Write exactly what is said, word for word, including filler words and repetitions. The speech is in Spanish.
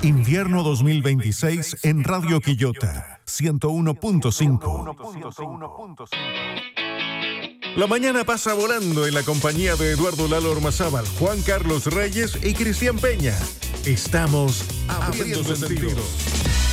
Invierno dos mil veintiséis en Radio Quillota, ciento uno punto cinco. La mañana pasa volando en la compañía de Eduardo Lalo Ormazábal, Juan Carlos Reyes y Cristian Peña. Estamos abriendo sentidos.